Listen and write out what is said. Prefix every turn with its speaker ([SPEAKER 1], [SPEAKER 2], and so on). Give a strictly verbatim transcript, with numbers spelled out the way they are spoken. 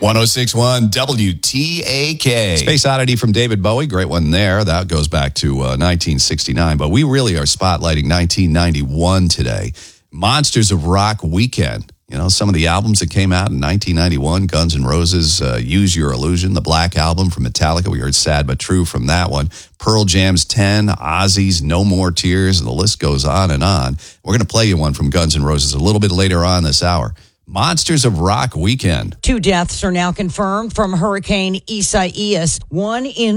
[SPEAKER 1] one oh six point one W T A K.
[SPEAKER 2] Space Oddity from David Bowie. Great one there. That goes back to uh, nineteen sixty-nine. But we really are spotlighting nineteen ninety-one today. Monsters of Rock Weekend. You know, some of the albums that came out in nineteen ninety-one, Guns N' Roses, uh, Use Your Illusion, the Black Album from Metallica. We heard Sad But True from that one. Pearl Jam's ten, Ozzy's No More Tears, and the list goes on and on. We're going to play you one from Guns N' Roses a little bit later on this hour. Monsters of Rock Weekend.
[SPEAKER 3] Two deaths are now confirmed from Hurricane Isaias. One in